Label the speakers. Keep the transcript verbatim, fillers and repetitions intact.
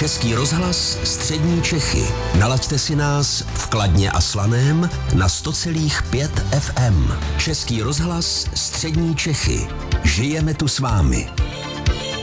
Speaker 1: Český rozhlas Střední Čechy. Nalaďte si nás v Kladně a Slaném na sto celá pět ef em. Český rozhlas Střední Čechy. Žijeme tu s vámi.